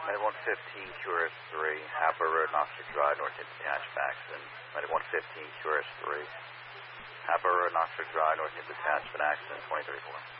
Mighty 115 QRS-3, Happer Road, Knoxford Drive, North End Detachment accident. Mighty 115 QRS-3, Happer Road, Knoxford Drive, North End Detachment accident, 23-4.